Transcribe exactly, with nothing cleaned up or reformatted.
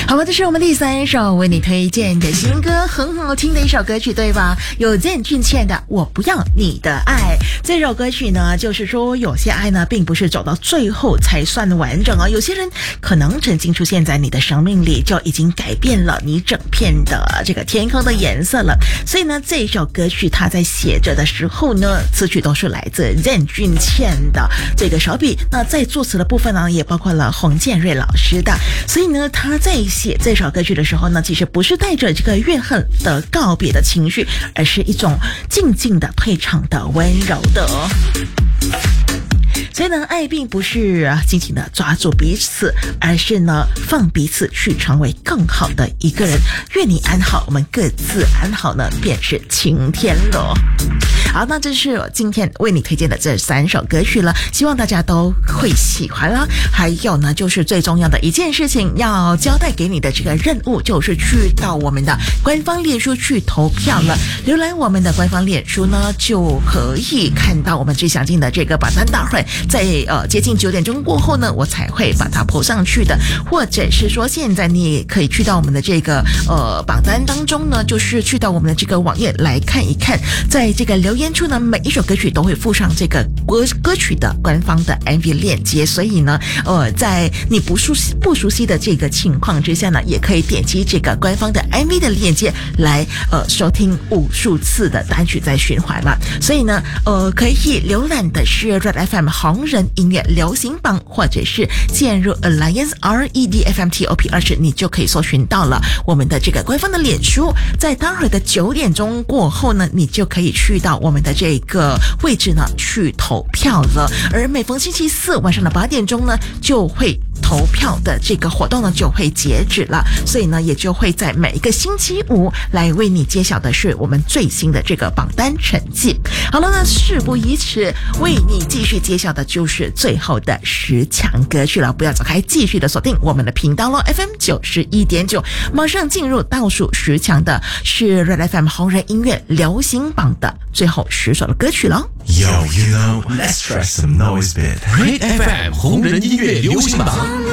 好吧，这是我们第三首为你推荐的新歌，很好听的一首歌曲，对吧？有郑俊倩的《我不要你的爱》。这首歌曲呢，就是说有些爱呢，并不是走到最后才算完整啊。有些人可能曾经出现在你的生命里，就已经改变了你整片的这个天空的颜色了。所以呢，这首歌曲它在写着的时候呢，词曲都是来自郑俊倩的这个手笔。那在作词的部分呢，也包括了洪建瑞老师的。所以呢，他在写这首歌曲的时候呢，其实不是带着这个怨恨的告别的情绪，而是一种静静的退场的温柔的。所以呢，爱并不是紧紧的抓住彼此，而是呢，放彼此去成为更好的一个人。愿你安好，我们各自安好呢，便是晴天了。好，那这是我今天为你推荐的这三首歌曲了，希望大家都会喜欢啦。还有呢，就是最重要的一件事情要交代给你的这个任务，就是去到我们的官方脸书去投票了。浏览我们的官方脸书呢，就可以看到我们最详尽的这个榜单大会。在呃接近九点钟过后呢，我才会把它 po 上去的，或者是说现在你也可以去到我们的这个呃榜单当中呢，就是去到我们的这个网页来看一看，在这个留言处呢，每一首歌曲都会附上这个歌歌曲的官方的 M V 链接，所以呢，呃，在你不熟悉不熟悉的这个情况之下呢，也可以点击这个官方的 M V 的链接来呃收听无数次的单曲在循环嘛。所以呢，呃，可以浏览的是 Red F M 红人音乐流行榜，或者是进入 Alliance R E D F M T O P 二十，你就可以搜寻到了我们的这个官方的脸书。在待会的九点钟过后呢，你就可以去到我们的这个位置呢去投票了。而每逢星期四晚上的八点钟呢，就会投票的这个活动呢就会截止了，所以呢也就会在每一个星期五来为你揭晓的是我们最新的这个榜单成绩。好了，那事不宜迟，为你继续揭晓的就是最后的十强歌曲了，不要走开，继续的锁定我们的频道咯 F M 九十一点九，马上进入倒数十强的是 Red F M 红人音乐流行榜的最后十首的歌曲咯。 Yo, you know, let's try some noise bit. Red F M 红人音乐流行榜。